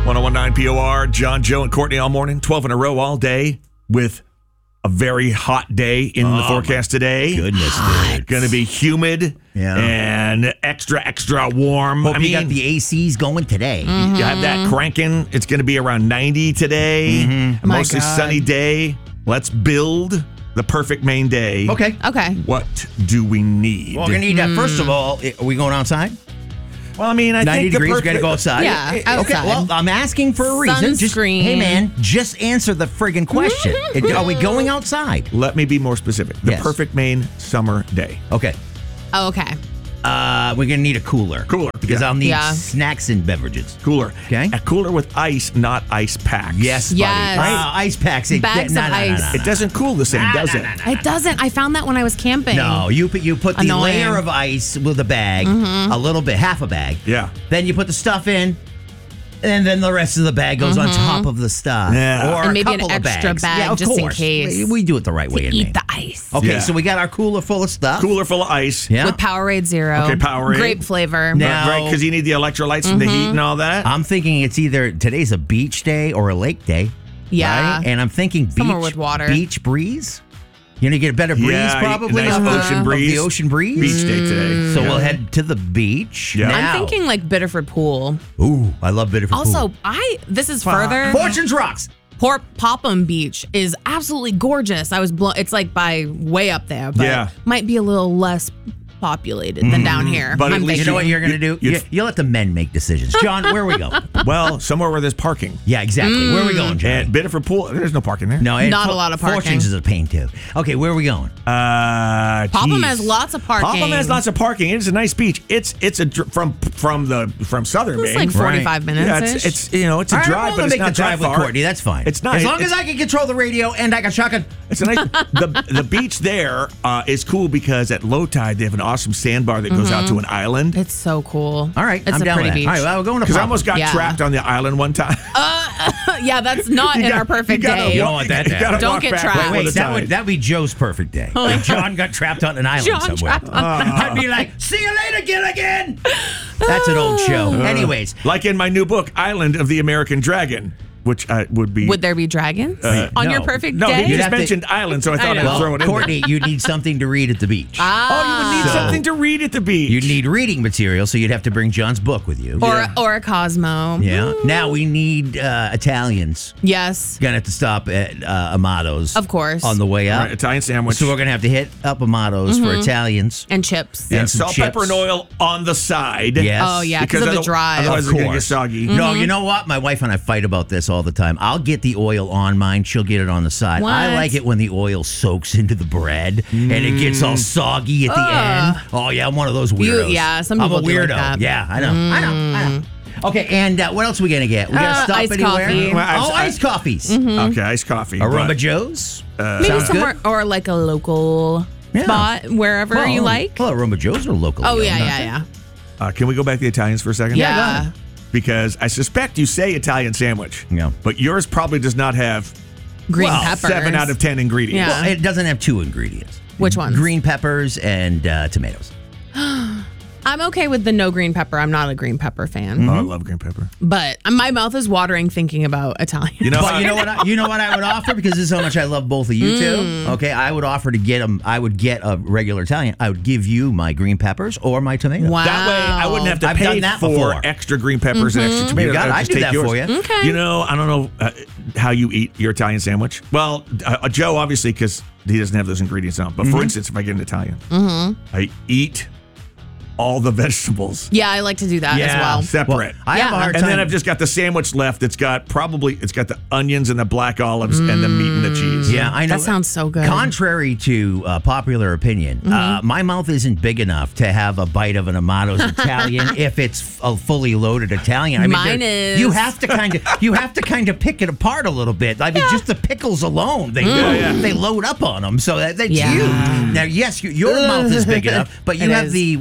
1019 POR, John, Joe, and Courtney all morning, 12 in a row all day with a very hot day in the forecast today. Goodness, dude. Going to be humid and extra warm. Hope you got the ACs going today. You have that cranking. It's going to be around 90 today. A mostly sunny day. Let's build the perfect main day. Okay. What do we need? Well, we're going to need, first of all, are we going outside? Well, I mean, I 90 think degrees, we're going to go outside. Yeah, outside. Okay, well, I'm asking for a reason. Sunscreen. Hey, man, just answer the friggin' question. Are we going outside? Let me be more specific. The Yes. perfect Maine summer day. Okay. Oh, okay. We're going to need a cooler. Because I'll need snacks and beverages. Cooler. Okay. A cooler with ice, not ice packs. Yes, buddy. Yes. Ice packs. Bags of ice. It doesn't cool the same, does it? It doesn't. I found that when I was camping. No, you put the Annoying. layer of ice with a bag, a little bit, half a bag. Yeah. Then you put the stuff in, and then the rest of the bag goes on top of the stuff. Yeah. Or And maybe a an couple of extra bags. bag yeah, of just in course. case. We do it the right way in Eat Maine. the ice. Okay, Yeah. so we got our cooler full of stuff. Cooler full of ice. Yeah. With Powerade Zero. Okay, Powerade. Grape flavor. Now- Right, because you need the electrolytes and the heat and all that. I'm thinking it's either today's a beach day or a lake day. Yeah. Right? And I'm thinking Somewhere with water. beach breeze. You're going to get a better breeze Yeah, probably nice of ocean breeze. the ocean breeze. Beach day today. So we'll head to the beach. Yeah. Now. I'm thinking like Biddeford Pool. Ooh, I love Biddeford Also, Pool. this is further. Fortunes Rocks. Port Popham Beach is absolutely gorgeous. I was it's like by way up there, but Yeah. might be a little less populated than down here. But at I'm least You know what thinking. you're going to do? You let the men make decisions. John, where are we going? Well, somewhere where there's parking. Yeah, exactly. Where are we going, John? And Biddeford Pool, there's no parking there. No, and Not a lot of parking. Fortunes is a pain too. Okay, where are we going? Popham geez. has lots of parking. Popham has lots of parking. It's a nice beach. It's from southern It's Maine. like 45 minutes. Yeah, it's it's All a right, drive, I'm but gonna it's make not the drive that with far. Courtney. That's fine. It's not as long it's- as I can control the radio and I can shotgun. It's a nice. the beach there is cool because at low tide they have an awesome sandbar that goes out to an island. It's so cool. All right, it's I'm a down pretty with that. beach. All right, well, we're going to Because I Popham. almost got Yeah. trapped on the island one time. Yeah, that's not in our perfect you gotta day. You don't want that to happen. Don't get trapped. Wait, that would be Joe's perfect day. Like John got trapped on an island John somewhere. trapped on I'd be like, see you later, Gilligan. That's an old show. Anyways, Like in my new book, Island of the American Dragon, which would be. Would there be dragons on no. your perfect no, day? he You'd just have to- mentioned island, so I thought I'd know. throw it in Courtney, you need something to read at the beach. there. Oh, you would need So- something to read at the beach. You'd need reading material, so you'd have to bring John's book with you. or a Cosmo. Yeah. Now we need Italians. Yes, Gonna have to stop at Amato's. of course. On the way All up. right, Italian sandwich. So we're gonna have to hit up Amato's for Italians. And chips. yeah, and some salt, pepper, chips. and oil on the side. Yes. Oh, yeah, because of the drive. Otherwise, Of it's going to get course. soggy. No, you know what? My wife and I fight about this all the time. I'll get the oil on mine. She'll get it on the side. What? I like it when the oil soaks into the bread and it gets all soggy at the end. Oh yeah, I'm one of those weirdos. some people I'm a do like weirdo. that. Yeah, I know. Okay, and what else are we gonna get? We gotta stop iced anywhere. coffee. Well, Iced coffees. Okay, iced coffee. Aroma but- Joe's. Maybe Sounds somewhere good. or like a local spot, wherever you like. Well, Aroma Joe's are local. Oh yeah. Can we go back to the Italians for a second? Yeah. Because I suspect you say Italian sandwich. Yeah. But yours probably does not have Green peppers. 7 out of 10 ingredients. Yeah. Well, it doesn't have 2 ingredients. Which ones? Green peppers and tomatoes. I'm okay with the no green pepper. I'm not a green pepper fan, Oh, I love green pepper. but my mouth is watering thinking about Italian. You know, But you know what? You know what I would offer, because this is how much I love both of you two. Okay, I would offer to get them. I would get a regular Italian. I would give you my green peppers or my tomatoes. Wow. that way I wouldn't have to I've pay done that for before. extra green peppers and extra tomatoes. You got it. I'd I'd just do take that yours. for you. Okay. You know, I don't know how you eat your Italian sandwich. Well, Joe, obviously, because he doesn't have those ingredients on. But for instance, if I get an Italian, I eat all the vegetables Yeah, I like to do that as well. separate. I have a Yeah. hard And time. then I've just got the sandwich left. It's got the onions and the black olives and the meat and the cheese. Yeah, I know. That sounds so good. Contrary to popular opinion, my mouth isn't big enough to have a bite of an Amato's Italian if it's a fully loaded Italian. I mean, Mine is. You have to kind of pick it apart a little bit. I mean, just the pickles alone, they load up on them, so that's Yeah. huge. Now, yes, your mouth is big enough, but you It have is. the what do they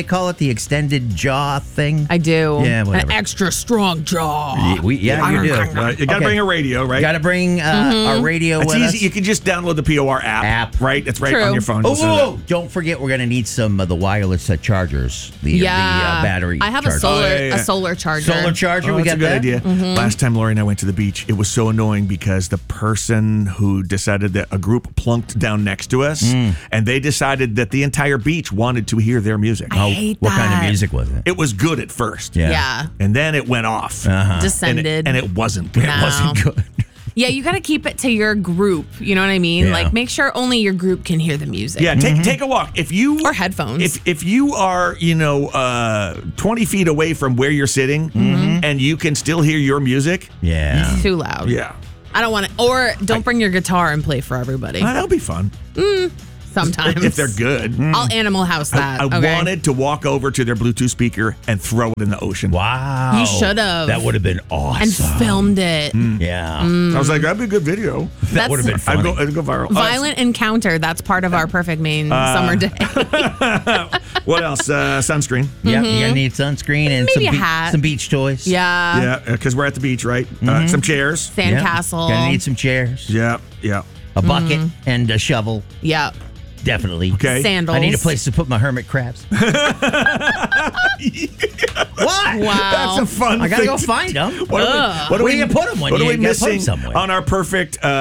call it? The extended jaw thing? I do. Yeah, whatever. An extra strong jaw. Yeah, you do. You got to Okay. bring a radio, right? Got to bring a radio It's with easy. us. You can just download the POR app. Right? It's right True. on your phone. Oh, Just do whoa, that. don't forget, we're going to need some of the wireless chargers. The battery I have chargers. a solar charger. Solar charger, Oh, we that's got a good that? idea. Last time Lori and I went to the beach, it was so annoying because the person who decided that a group plunked down next to us, and they decided that the entire beach wanted to hear their music. I hate What kind of that. music was it? It was good at first. Yeah. And then it went off. Descended. And it wasn't good. No. It wasn't good. Yeah, you got to keep it to your group. You know what I mean? Yeah. Like, make sure only your group can hear the music. Yeah, take a walk. If you Or headphones. If you are 20 feet away from where you're sitting and you can still hear your music, Yeah. It's too loud. yeah, I don't want to. Or don't bring your guitar and play for everybody. that'll be fun Sometimes. if they're good. I'll Animal House that. I okay? wanted to walk over to their Bluetooth speaker and throw it in the ocean. Wow. You should've. That would have been And awesome. filmed it. Yeah. I was like, that'd be a good video. That would have been I'd funny. go viral. Violent encounter. That's part of our perfect Maine summer day. What else? Sunscreen. Yeah, you're gonna need sunscreen and Maybe a hat. some beach toys. Yeah. Yeah, because we're at the beach, right? Some chairs. Yeah. Sandcastle. Gonna need some chairs, Yeah, yeah. a bucket, and a shovel. Yeah. Definitely. Okay. Sandals. I need a place to put my hermit crabs. What? Wow. That's a fun I gotta thing go to find them. What are we Where do you put 'em when what are you we gotta put 'em missing somewhere? on our perfect